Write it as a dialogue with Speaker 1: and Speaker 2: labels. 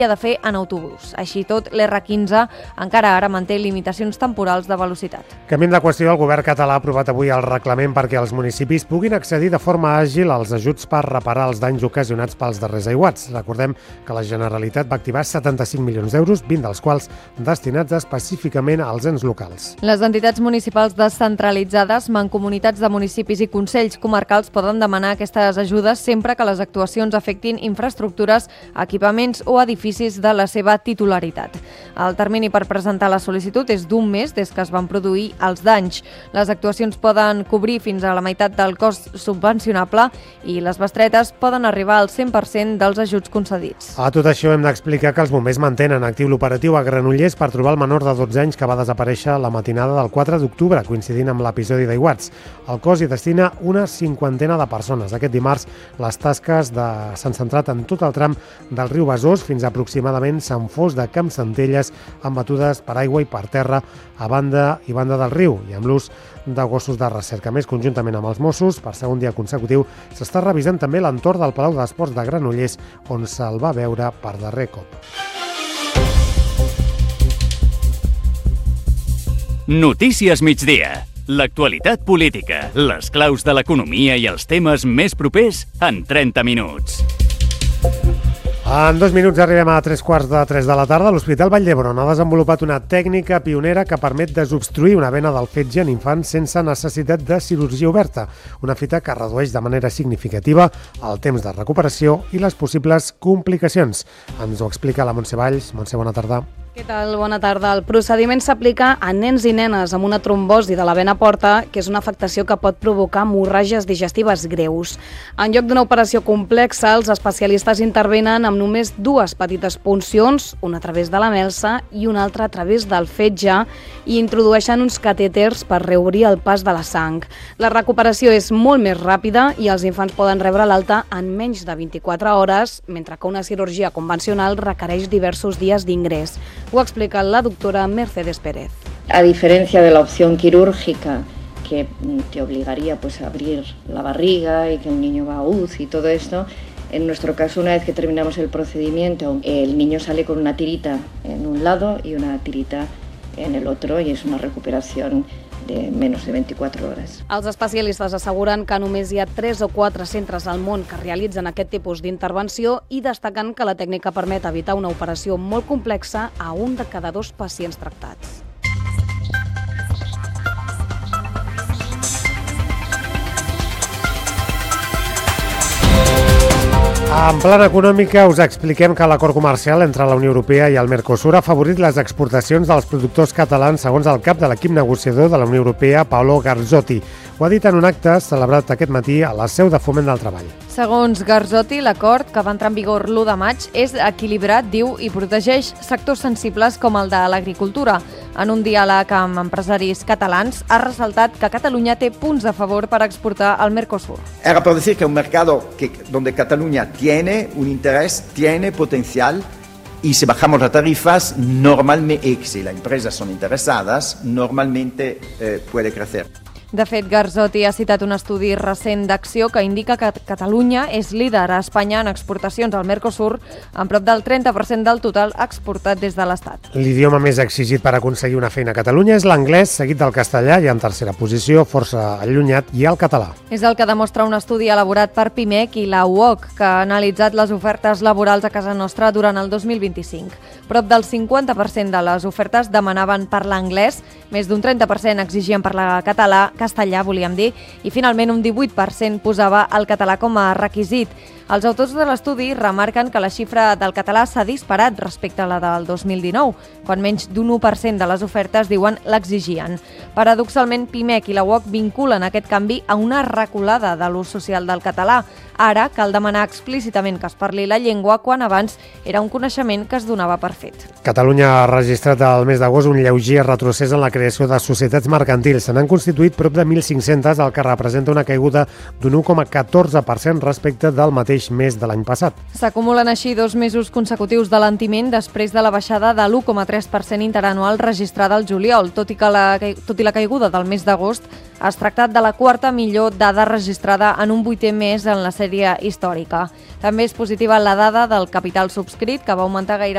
Speaker 1: de fer en autobús. Així tot, l'R15 encara ara manté limitacions temporals de velocitat.
Speaker 2: Canviem de qüestió, el govern català ha aprovat avui el reglament perquè els municipis puguin accedir de forma àgil als ajuts per reparar els danys ocasionats pels darrers aiguats. Recordem que la Generalitat va activar 75 milions d'euros, 20 dels quals destinats específicament als ens locals.
Speaker 1: Les entitats municipals descentralitzades, mancomunitats de municipis i consells comarcals poden demanar aquestes ajudes sempre que les actuacions afectin infraestructures, equipaments o edificis de la seva titularitat. El termini per presentar la sol·licitud és d'un mes des que es van produir els danys. Les actuacions poden cobrir fins a la meitat del cost subvencionable i les bestretes poden arribar al 100% dels ajuts concedits.
Speaker 2: A tot això hem d'explicar que els bombers mantenen actiu l'operatiu a Granollers per trobar el menor de 12 anys que va desaparèixer la matinada del 4 d'octubre, coincidint amb l'episodi d'aiguats. El cos hi destina una 50 de persones. Aquest dimarts les tasques s'han centrat en tot el tram del riu Besòs fins a aproximadament Sant Fost de Camp Centelles, amb batudes per aigua i per terra a banda i banda del riu i amb l'ús de gossos de recerca. Més, conjuntament amb els Mossos, per segon dia consecutiu, s'està revisant també l'entorn del Palau d'Esports de Granollers, on se'l va veure per darrer cop.
Speaker 3: Notícies migdia. L'actualitat política, les claus de l'economia i els temes més propers en 30 minuts.
Speaker 2: En 2 minuts arribem a 3:15 de la tarda. L'Hospital Vall d'Hebron ha desenvolupat una tècnica pionera que permet desobstruir una vena del fetge en infants sense necessitat de cirurgia oberta, una fita que redueix de manera significativa el temps de recuperació i les possibles complicacions. Ens ho explica la Montse Valls. Montse, bona tarda.
Speaker 4: Què tal? Bona tarda. El procediment s'aplica a nens i nenes amb una trombosi de la vena porta, que és una afectació que pot provocar hemorràgies digestives greus. En lloc d'una operació complexa, els especialistes intervenen amb només 2 petites puncions, una a través de la melsa i una altra a través del fetge, i introdueixen uns catèters per reobrir el pas de la sang. La recuperació és molt més ràpida i els infants poden rebre l'alta en menys de 24 hores, mentre que una cirurgia convencional requereix diversos dies d'ingrés. Ho explica la doctora Mercedes Pérez.
Speaker 5: A diferencia de la opción quirúrgica, que te obligaría a abrir la barriga y que un niño va a UCI y todo esto, en nuestro caso, una vez que terminamos el procedimiento, el niño sale con una tirita en un lado y una tirita en el otro, y es una recuperación de menys de 24 hores.
Speaker 4: Els especialistes asseguren que només hi ha 3 o 4 centres al món que realitzen aquest tipus d'intervenció i destaquen que la tècnica permet evitar una operació molt complexa a 1 de cada 2 pacients tractats.
Speaker 2: En plana econòmica us expliquem que l'acord comercial entre la Unió Europea i el Mercosur ha afavorit les exportacions dels productors catalans, segons el cap de l'equip negociador de la Unió Europea, Paolo Garzotti. Ho ha dit en un acte celebrat aquest matí a la seu de Foment del Treball.
Speaker 1: Segons Garzotti, l'acord, que va entrar en vigor l'1 de maig, és equilibrat, diu, i protegeix sectors sensibles com el de l'agricultura. En un diàleg amb empresaris catalans, ha ressaltat que Catalunya té punts a favor per exportar al Mercosur.
Speaker 6: Era per decir que un mercado donde Cataluña tiene un interés, tiene potencial, y si bajamos las tarifas, normalmente, y si las empresas son interesadas, normalmente puede crecer.
Speaker 1: De fet, Garzotti ha citat un estudi recent d'Acció que indica que Catalunya és líder a Espanya en exportacions al Mercosur, amb prop del 30% del total exportat des de l'Estat.
Speaker 2: L'idioma més exigit per aconseguir una feina a Catalunya és l'anglès, seguit del castellà, i en tercera posició, força allunyat, hi ha el català.
Speaker 1: És el que demostra un estudi elaborat per PIMEC i la UOC, que ha analitzat les ofertes laborals a casa nostra durant el 2025. Prop del 50% de les ofertes demanaven parlar anglès, més d'un 30% exigien parlar castellà, volíem dir, i finalment un 18% posava el català com a requisit. Els autors de l'estudi remarquen que la xifra del català s'ha disparat respecte a la del 2019, quan menys d'un 1% de les ofertes diuen l'exigien. Paradoxalment, PIMEC i la UOC vinculen aquest canvi a una reculada de l'ús social del català. Ara cal demanar explícitament que es parli la llengua quan abans era un coneixement que es donava per fet.
Speaker 2: Catalunya ha registrat al mes d'agost un lleuger retrocés en la creació de societats mercantils. Se n'han constituït prop de 1.500, el que representa una caiguda d'un 1,14% respecte del mateix mes de l'any passat.
Speaker 1: S'acumulen així 2 mesos consecutius d'alentiment després de la baixada de l'1,3% interanual registrada al juliol, tot i la caiguda del mes d'agost ha tractat de la 4ª millor dada registrada en un 8è mes en la sèrie històrica. També és positiva la dada del capital subscrit, que va augmentar gairebé